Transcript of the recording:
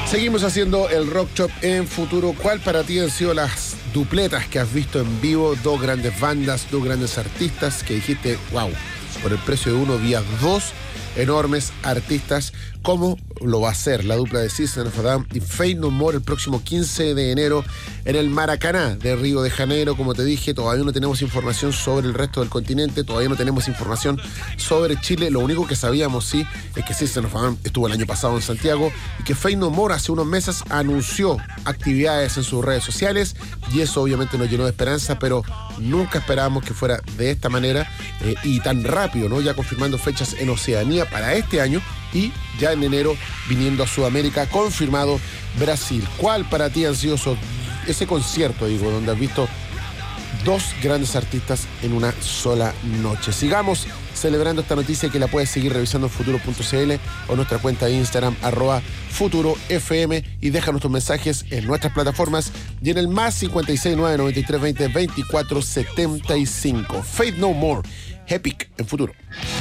Seguimos haciendo el Rock Shop en Futuro. ¿Cuál para ti han sido las dupletas que has visto en vivo? Dos grandes bandas, dos grandes artistas que dijiste, wow, por el precio de uno vi a dos enormes artistas. ¿Cómo lo va a hacer la dupla de System of a Down y Faith No More el próximo 15 de enero en el Maracaná de Río de Janeiro? Como te dije, todavía no tenemos información sobre el resto del continente, todavía no tenemos información sobre Chile. Lo único que sabíamos, sí, es que System of a Down estuvo el año pasado en Santiago y que Faith No More hace unos meses anunció actividades en sus redes sociales, y eso obviamente nos llenó de esperanza, pero nunca esperábamos que fuera de esta manera y tan rápido, ¿no? Ya confirmando fechas en Oceanía para este año y ya en enero viniendo a Sudamérica, confirmado Brasil. ¿Cuál para ti han sido ese concierto, digo, donde has visto dos grandes artistas en una sola noche? Sigamos celebrando esta noticia, que la puedes seguir revisando en futuro.cl o nuestra cuenta de Instagram @futurofm, y déjanos tus mensajes en nuestras plataformas y en el más 569 93 20 24 75. Faith No More, Epic en Futuro.